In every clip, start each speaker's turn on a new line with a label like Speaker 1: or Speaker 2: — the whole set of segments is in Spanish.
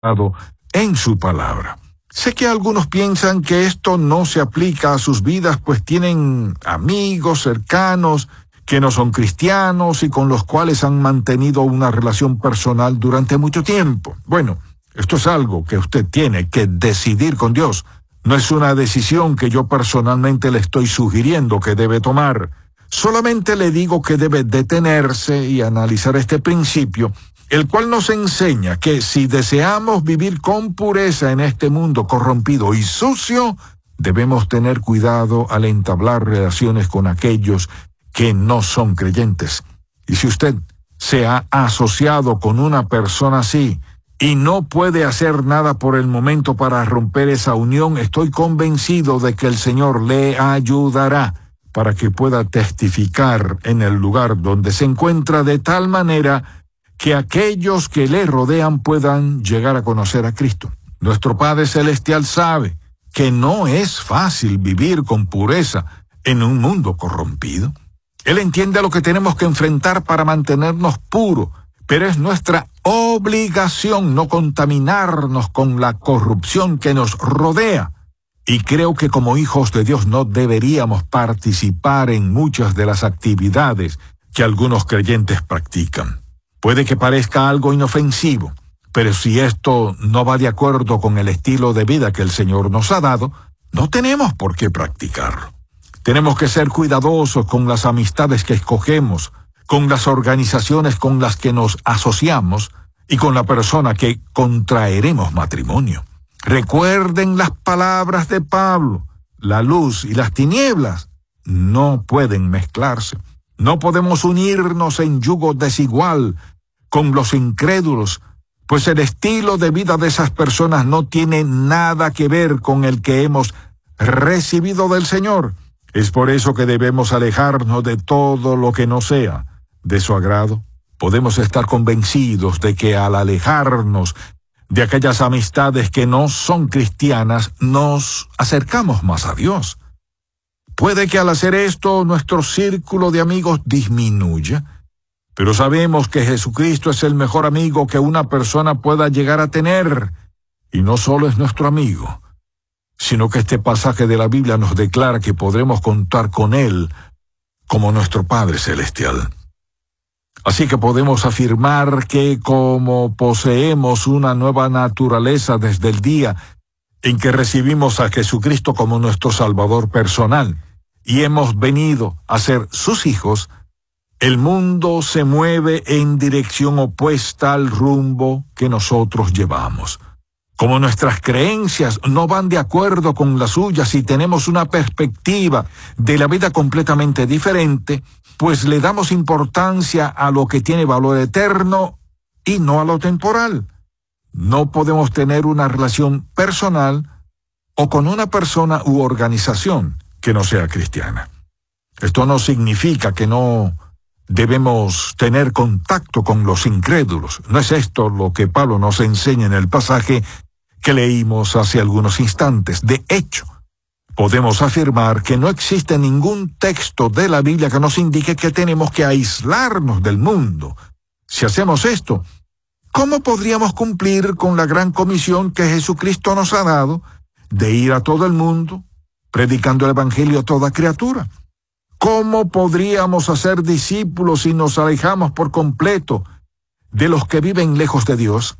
Speaker 1: en su palabra. Sé que algunos piensan que esto no se aplica a sus vidas, pues tienen amigos cercanos que no son cristianos y con los cuales han mantenido una relación personal durante mucho tiempo. Bueno, esto es algo que usted tiene que decidir con Dios. No es una decisión que yo personalmente le estoy sugiriendo que debe tomar. Solamente le digo que debe detenerse y analizar este principio, el cual nos enseña que si deseamos vivir con pureza en este mundo corrompido y sucio, debemos tener cuidado al entablar relaciones con aquellos que no son creyentes. Y si usted se ha asociado con una persona así y no puede hacer nada por el momento para romper esa unión, estoy convencido de que el Señor le ayudará para que pueda testificar en el lugar donde se encuentra de tal manera que aquellos que le rodean puedan llegar a conocer a Cristo. Nuestro Padre Celestial sabe que no es fácil vivir con pureza en un mundo corrompido. Él entiende lo que tenemos que enfrentar para mantenernos puros, pero es nuestra obligación no contaminarnos con la corrupción que nos rodea. Y creo que como hijos de Dios no deberíamos participar en muchas de las actividades que algunos creyentes practican. Puede que parezca algo inofensivo, pero si esto no va de acuerdo con el estilo de vida que el Señor nos ha dado, no tenemos por qué practicarlo. Tenemos que ser cuidadosos con las amistades que escogemos, con las organizaciones con las que nos asociamos y con la persona que contraeremos matrimonio. Recuerden las palabras de Pablo: la luz y las tinieblas no pueden mezclarse. No podemos unirnos en yugo desigual con los incrédulos, pues el estilo de vida de esas personas no tiene nada que ver con el que hemos recibido del Señor. Es por eso que debemos alejarnos de todo lo que no sea de su agrado. Podemos estar convencidos de que al alejarnos de aquellas amistades que no son cristianas, nos acercamos más a Dios. Puede que al hacer esto nuestro círculo de amigos disminuya, pero sabemos que Jesucristo es el mejor amigo que una persona pueda llegar a tener, y no solo es nuestro amigo, sino que este pasaje de la Biblia nos declara que podremos contar con Él como nuestro Padre Celestial. Así que podemos afirmar que como poseemos una nueva naturaleza desde el día en que recibimos a Jesucristo como nuestro Salvador personal y hemos venido a ser sus hijos, el mundo se mueve en dirección opuesta al rumbo que nosotros llevamos. Como nuestras creencias no van de acuerdo con las suyas y tenemos una perspectiva de la vida completamente diferente, pues le damos importancia a lo que tiene valor eterno y no a lo temporal. No podemos tener una relación personal o con una persona u organización que no sea cristiana. Esto no significa que no debemos tener contacto con los incrédulos. No es esto lo que Pablo nos enseña en el pasaje que leímos hace algunos instantes. De hecho, podemos afirmar que no existe ningún texto de la Biblia que nos indique que tenemos que aislarnos del mundo. Si hacemos esto, ¿cómo podríamos cumplir con la gran comisión que Jesucristo nos ha dado de ir a todo el mundo, predicando el Evangelio a toda criatura? ¿Cómo podríamos hacer discípulos si nos alejamos por completo de los que viven lejos de Dios?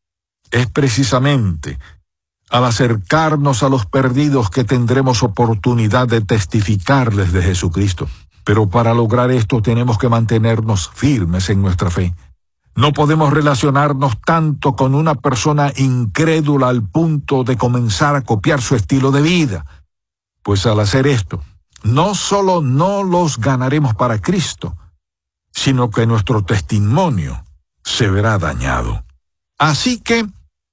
Speaker 1: Es precisamente al acercarnos a los perdidos que tendremos oportunidad de testificarles de Jesucristo. Pero para lograr esto tenemos que mantenernos firmes en nuestra fe. No podemos relacionarnos tanto con una persona incrédula al punto de comenzar a copiar su estilo de vida. Pues al hacer esto, no solo no los ganaremos para Cristo, sino que nuestro testimonio se verá dañado. Así que,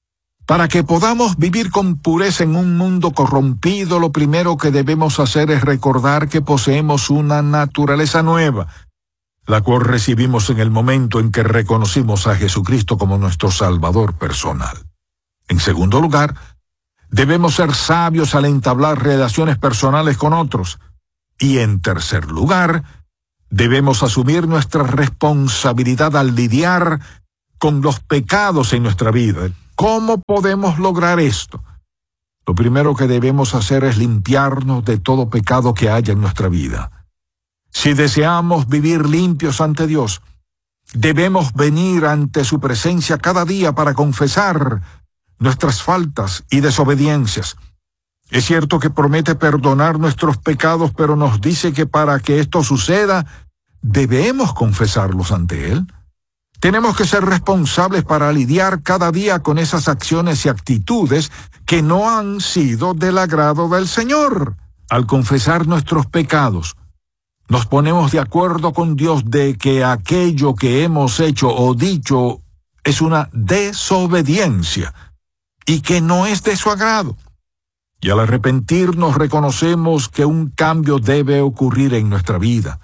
Speaker 1: para que podamos vivir con pureza en un mundo corrompido, lo primero que debemos hacer es recordar que poseemos una naturaleza nueva, la cual recibimos en el momento en que reconocimos a Jesucristo como nuestro Salvador personal. En segundo lugar, debemos ser sabios al entablar relaciones personales con otros. Y en tercer lugar, debemos asumir nuestra responsabilidad al lidiar con los pecados en nuestra vida. ¿Cómo podemos lograr esto? Lo primero que debemos hacer es limpiarnos de todo pecado que haya en nuestra vida. Si deseamos vivir limpios ante Dios, debemos venir ante su presencia cada día para confesar nuestras faltas y desobediencias. Es cierto que promete perdonar nuestros pecados, pero nos dice que para que esto suceda, debemos confesarlos ante Él. Tenemos que ser responsables para lidiar cada día con esas acciones y actitudes que no han sido del agrado del Señor. Al confesar nuestros pecados, nos ponemos de acuerdo con Dios de que aquello que hemos hecho o dicho es una desobediencia y que no es de su agrado. Y al arrepentirnos reconocemos que un cambio debe ocurrir en nuestra vida.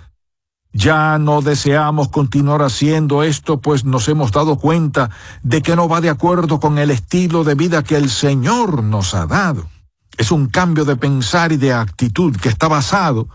Speaker 1: Ya no deseamos continuar haciendo esto, pues nos hemos dado cuenta de que no va de acuerdo con el estilo de vida que el Señor nos ha dado. Es un cambio de pensar y de actitud que está basado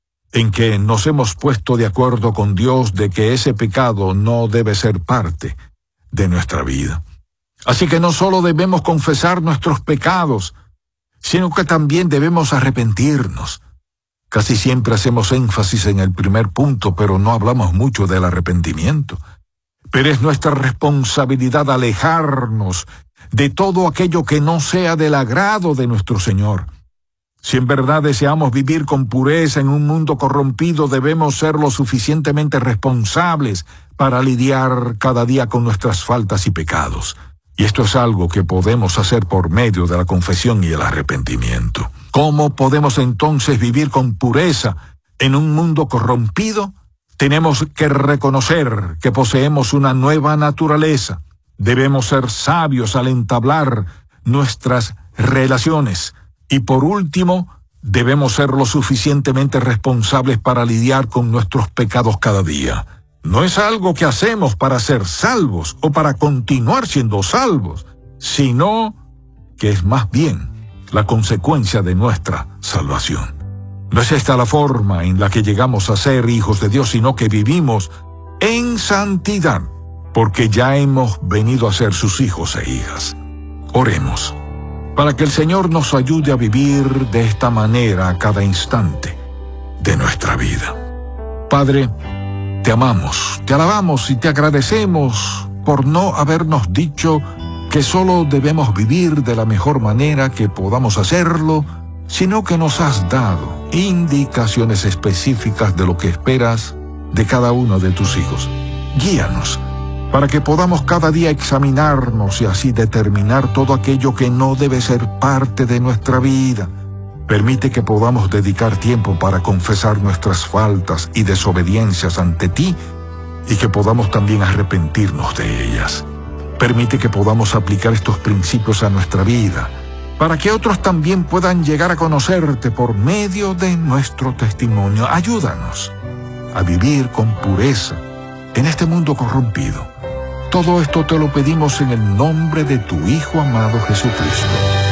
Speaker 1: en que nos hemos puesto de acuerdo con Dios de que ese pecado no debe ser parte de nuestra vida. Así que no solo debemos confesar nuestros pecados, sino que también debemos arrepentirnos. Casi siempre hacemos énfasis en el primer punto, pero no hablamos mucho del arrepentimiento. Pero es nuestra responsabilidad alejarnos de todo aquello que no sea del agrado de nuestro Señor. Si en verdad deseamos vivir con pureza en un mundo corrompido, debemos ser lo suficientemente responsables para lidiar cada día con nuestras faltas y pecados. Y esto es algo que podemos hacer por medio de la confesión y el arrepentimiento. ¿Cómo podemos entonces vivir con pureza en un mundo corrompido? Tenemos que reconocer que poseemos una nueva naturaleza. Debemos ser sabios al entablar nuestras relaciones. Y por último, debemos ser lo suficientemente responsables para lidiar con nuestros pecados cada día. No es algo que hacemos para ser salvos o para continuar siendo salvos, sino que es más bien la consecuencia de nuestra salvación. No es esta la forma en la que llegamos a ser hijos de Dios, sino que vivimos en santidad, porque ya hemos venido a ser sus hijos e hijas. Oremos, para que el Señor nos ayude a vivir de esta manera a cada instante de nuestra vida. Padre, te amamos, te alabamos y te agradecemos por no habernos dicho que solo debemos vivir de la mejor manera que podamos hacerlo, sino que nos has dado indicaciones específicas de lo que esperas de cada uno de tus hijos. Guíanos para que podamos cada día examinarnos y así determinar todo aquello que no debe ser parte de nuestra vida. Permite que podamos dedicar tiempo para confesar nuestras faltas y desobediencias ante ti y que podamos también arrepentirnos de ellas. Permite que podamos aplicar estos principios a nuestra vida para que otros también puedan llegar a conocerte por medio de nuestro testimonio. Ayúdanos a vivir con pureza en este mundo corrompido. Todo esto te lo pedimos en el nombre de tu Hijo amado Jesucristo.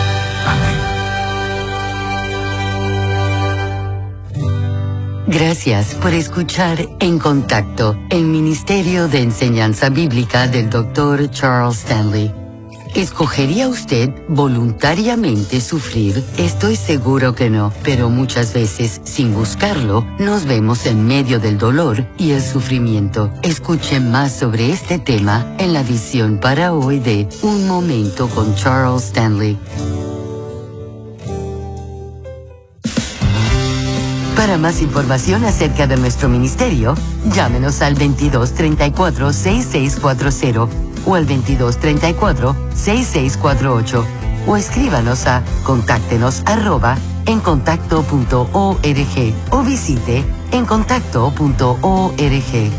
Speaker 1: Amén.
Speaker 2: Gracias por escuchar En Contacto, el Ministerio de Enseñanza Bíblica del Dr. Charles Stanley. ¿Escogería usted voluntariamente sufrir? Estoy seguro que no, pero muchas veces, sin buscarlo, nos vemos en medio del dolor y el sufrimiento. Escuche más sobre este tema en la edición para hoy de Un Momento con Charles Stanley. Para más información acerca de nuestro ministerio, llámenos al 2234-6640 o al 2234-6648 o escríbanos a contáctenos@encontacto.org o visite encontacto.org.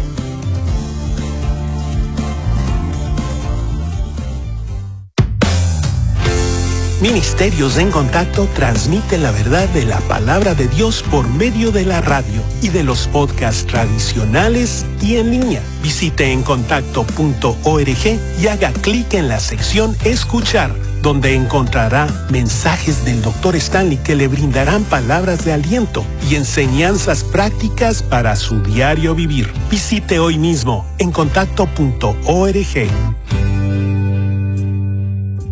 Speaker 3: Ministerios en Contacto transmiten la verdad de la palabra de Dios por medio de la radio y de los podcasts tradicionales y en línea. Visite encontacto.org y haga clic en la sección Escuchar, donde encontrará mensajes del Dr. Stanley que le brindarán palabras de aliento y enseñanzas prácticas para su diario vivir. Visite hoy mismo encontacto.org.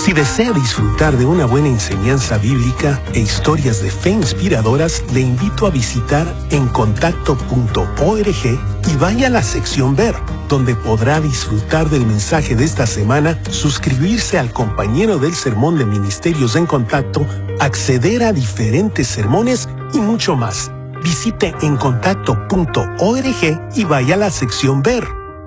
Speaker 3: Si desea disfrutar de una buena enseñanza bíblica e historias de fe inspiradoras, le invito a visitar encontacto.org y vaya a la sección Ver, donde podrá disfrutar del mensaje de esta semana, suscribirse al compañero del sermón de Ministerios en Contacto, acceder a diferentes sermones y mucho más. Visite encontacto.org y vaya a la sección Ver.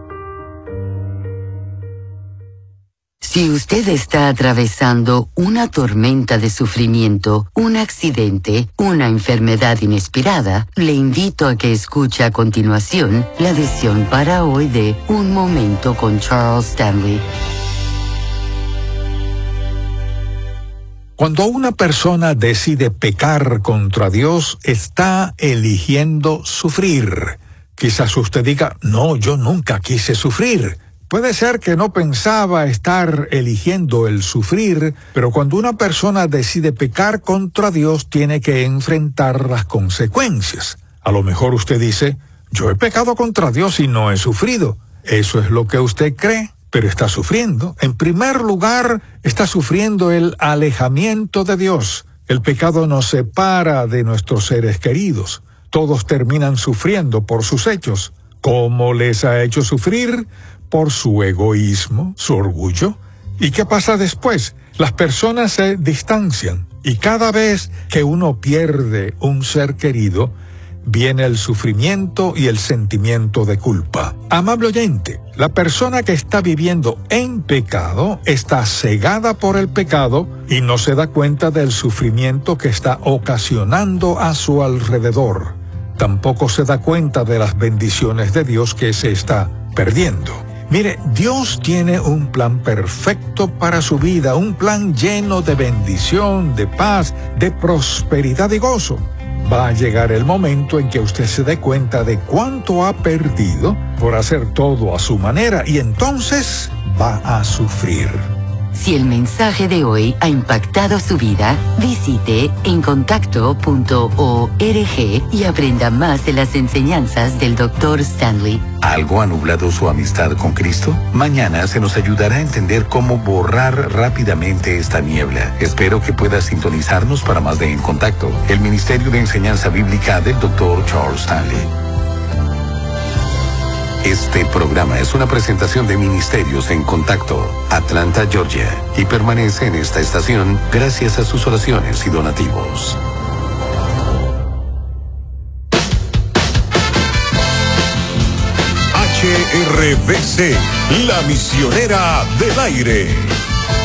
Speaker 2: Si usted está atravesando una tormenta de sufrimiento, un accidente, una enfermedad inesperada, le invito a que escuche a continuación la lección para hoy de Un Momento con Charles Stanley.
Speaker 1: Cuando una persona decide pecar contra Dios, está eligiendo sufrir. Quizás usted diga, no, yo nunca quise sufrir. Puede ser que no pensaba estar eligiendo el sufrir, pero cuando una persona decide pecar contra Dios, tiene que enfrentar las consecuencias. A lo mejor usted dice, yo he pecado contra Dios y no he sufrido. Eso es lo que usted cree, pero está sufriendo. En primer lugar, está sufriendo el alejamiento de Dios. El pecado nos separa de nuestros seres queridos. Todos terminan sufriendo por sus hechos. ¿Cómo les ha hecho sufrir? Por su egoísmo, su orgullo. ¿Y qué pasa después? Las personas se distancian y cada vez que uno pierde un ser querido, viene el sufrimiento y el sentimiento de culpa. Amable oyente, la persona que está viviendo en pecado está cegada por el pecado y no se da cuenta del sufrimiento que está ocasionando a su alrededor. Tampoco se da cuenta de las bendiciones de Dios que se está perdiendo. Mire, Dios tiene un plan perfecto para su vida, un plan lleno de bendición, de paz, de prosperidad y gozo. Va a llegar el momento en que usted se dé cuenta de cuánto ha perdido por hacer todo a su manera y entonces va a sufrir.
Speaker 2: Si el mensaje de hoy ha impactado su vida, visite encontacto.org y aprenda más de las enseñanzas del Dr. Stanley.
Speaker 4: ¿Algo ha nublado su amistad con Cristo? Mañana se nos ayudará a entender cómo borrar rápidamente esta niebla. Espero que pueda sintonizarnos para más de En Contacto, el Ministerio de Enseñanza Bíblica del Dr. Charles Stanley. Este programa es una presentación de Ministerios en Contacto, Atlanta, Georgia, y permanece en esta estación gracias a sus oraciones y donativos.
Speaker 5: HRBC, la misionera del aire.